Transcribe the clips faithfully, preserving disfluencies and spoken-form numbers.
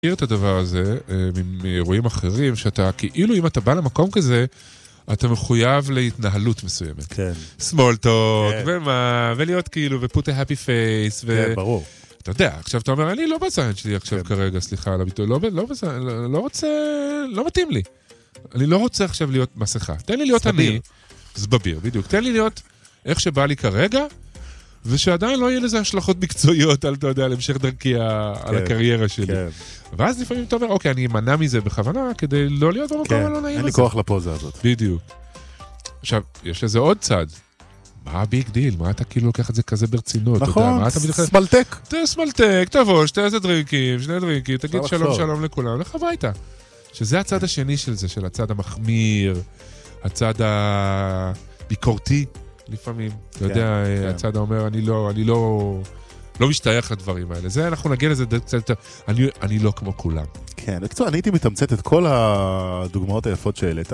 מכיר את הדבר הזה מאירועים אחרים, שאתה, כאילו אם אתה בא למקום כזה, אתה מחויב להתנהלות מסוימת. כן. small talk, ומה, ולהיות כאילו, ו-put a happy face, ו... כן, ברור. אתה יודע, עכשיו אתה אומר, אני לא בזיין שלי עכשיו כרגע, סליחה על הביטוי, לא, לא בזיין, לא רוצה, לא מתאים לי. אני לא רוצה עכשיו להיות מסכה. תן לי להיות אני, זבביר, בדיוק. תן לי להיות איך שבא לי כרגע, ושעדיין לא יהיה לזה השלכות מקצועיות על, אתה יודע, על המשך דרכי על הקריירה שלי. ואז לפעמים אתה אומר, אוקיי, אני אמנע מזה בכוונה, כדי לא להיות במקום הלא נעים הזה. אין לי כוח לפוזה הזאת. בדיוק. עכשיו, יש לזה עוד צד. מה הביג דיל? מה אתה כאילו לוקח את זה כזה ברצינות? נכון, סמלטק. תהיה סמלטק, תבוא, שתי איזה דרינקים, שני דרינקים, תגיד שלום שלום לכולם, לך הביתה. שזה הצד השני של זה, של הצד המחמיר, הצד הביקורתי, לפעמים. אתה יודע, הצד האומר, אני לא, אני לא, לא משתייך לדברים האלה. זה, אנחנו נגיע לזה קצת יותר, אני, אני לא כמו כולם. כן, בקצור, אני הייתי מתמצת את כל הדוגמאות היפות שהעלית,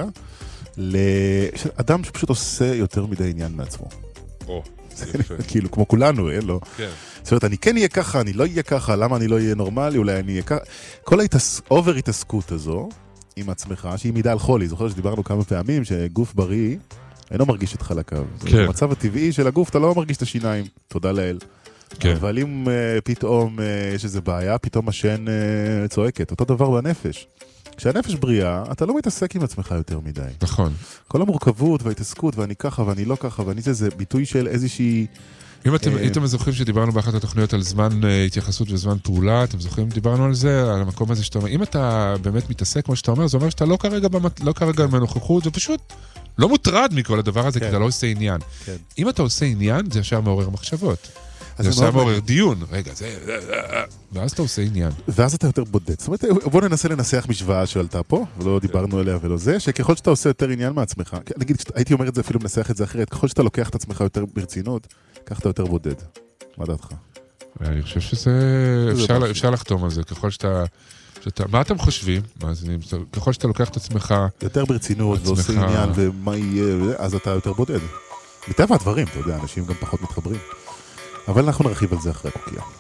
לאדם שפשוט עושה יותר מדי עניין מעצמו. או, כאילו, כמו כולנו, אין לו. כן. זאת אומרת, אני כן אהיה ככה, אני לא אהיה ככה, למה אני לא אהיה נורמלי, אולי אני אהיה ככה. כל האובר התעסקות הזו, עם עצמך, שהיא מידה על חולי. זוכר שדיברנו כמה פעמים שגוף בריא אינו מרגיש את חלקיו. כן. במצב הטבעי של הגוף, אתה לא מרגיש את השיניים, תודה לאל. כן. אבל אם uh, פתאום uh, יש איזו בעיה, פתאום השן uh, צועקת. אותו דבר בנפש. כשהנפש בריאה, אתה לא מתעסק עם עצמך יותר מדי. נכון. כל המורכבות וההתעסקות, ואני ככה ואני לא ככה, ואני זה, זה ביטוי של איזושהי... אם אתם, אתם זוכרים שדיברנו באחת התוכניות על זמן התייחסות וזמן פעולה, אתם זוכרים, דיברנו על זה, על המקום הזה שאתה אומר, אם אתה באמת מתעסק, כמו שאתה אומר, זה אומר שאתה לא כרגע, לא כרגע בנוכחות, זה פשוט לא מוטרד מכל הדבר הזה, כי אתה לא עושה עניין. אם אתה עושה עניין, זה ישר מעורר מחשבות. זה ישר מעורר דיון. רגע, זה... ואז אתה עושה עניין. ואז אתה יותר בודד. זאת אומרת, בוא ננסה לנסח משוואה שעלתה פה, ולא דיברנו עליה ולא זה, שככל שאתה עושה יותר עניין מעצמך, נגיד, הייתי אומר את זה אפילו מנסח את זה אחרת, ככל שאתה לוקח את עצמך יותר ברצינות, כך אתה יותר בודד. מה דעתך? אני חושב שזה... אפשר לחתום על זה, ככל שאתה... מה אתם חושבים? ככל שאתה לוקח את עצמך... יותר ברצינות, ועושה עניין, ומה יהיה, אז אתה יותר בודד. מטבע הדברים, אתה יודע, אנשים גם פחות מתחברים. אבל אנחנו נרחיב על זה אחרי קוקיה.